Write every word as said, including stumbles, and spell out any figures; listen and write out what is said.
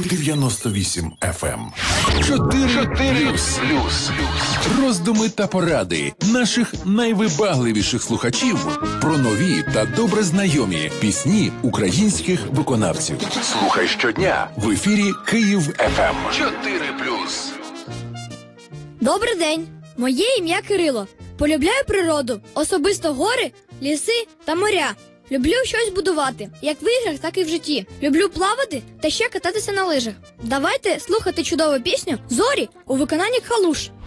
дев'яносто вісім еф ем. чотири плюс. Роздуми та поради наших найвибагливіших слухачів про нові та добре знайомі пісні українських виконавців. Слухай щодня в ефірі Київ еф ем. чотири плюс. Добрий день. Моє ім'я Кирило. Полюбляю природу, особисто гори, ліси та моря. Люблю щось будувати, як в іграх, так і в житті. Люблю плавати та ще кататися на лижах. Давайте слухати чудову пісню «Зорі» у виконанні Калуш.